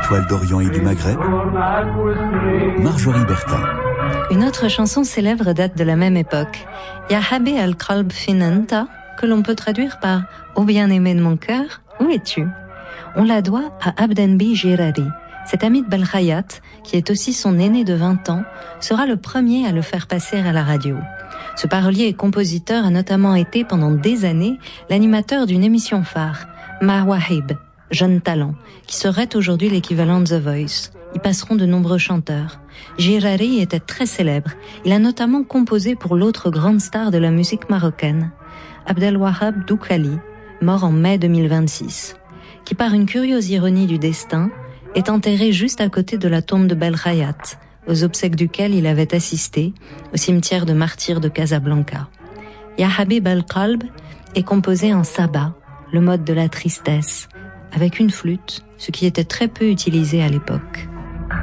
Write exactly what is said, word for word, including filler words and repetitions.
étoiles d'Orient et du Maghreb, Marjorie Bertin. Une autre chanson célèbre date de la même époque, Ya Habib al-Qalb Finanta, que l'on peut traduire par « Ô bien-aimé de mon cœur, où es-tu » On la doit à Abdenbi Jirari. Cet ami de Belkhayat, qui est aussi son aîné de vingt ans, sera le premier à le faire passer à la radio. Ce parolier et compositeur a notamment été pendant des années l'animateur d'une émission phare, Mawahib, Jeune Talent, qui serait aujourd'hui l'équivalent de The Voice. Y passeront de nombreux chanteurs. Jirari était très célèbre. Il a notamment composé pour l'autre grande star de la musique marocaine, Abdelwahab Doukali, mort en mai deux mille vingt-six, qui par une curieuse ironie du destin est enterré juste à côté de la tombe de Belkhayat, aux obsèques duquel il avait assisté au cimetière de martyrs de Casablanca. Ya Habib al-Qalb est composé en sabah, le mode de la tristesse, avec une flûte, ce qui était très peu utilisé à l'époque.